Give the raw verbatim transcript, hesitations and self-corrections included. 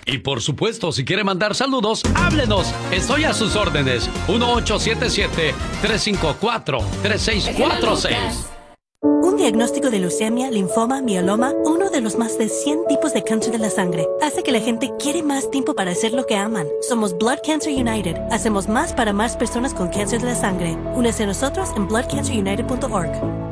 Y por supuesto, si quiere mandar saludos, háblenos. Estoy a sus órdenes. uno ocho siete siete, tres cinco cuatro, tres seis cuatro seis. Un diagnóstico de leucemia, linfoma, mieloma, uno de los más de cien tipos de cáncer de la sangre, hace que la gente quiere más tiempo para hacer lo que aman. Somos Blood Cancer United. Hacemos más para más personas con cáncer de la sangre. Únese a nosotros en blood cancer united punto org.